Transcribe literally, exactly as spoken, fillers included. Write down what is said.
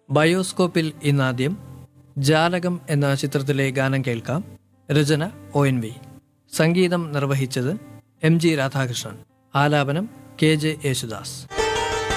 ബയോസ്കോപ്പിൽ ഇന്നാദ്യം ജാലകം എന്ന ചിത്രത്തിലെ ഗാനം കേൾക്കാം. രചന ഒ എൻ വി. സംഗീതം നിർവഹിച്ചത് എം ജി രാധാകൃഷ്ണൻ. ആലാപനം കെ ജെ യേശുദാസ്.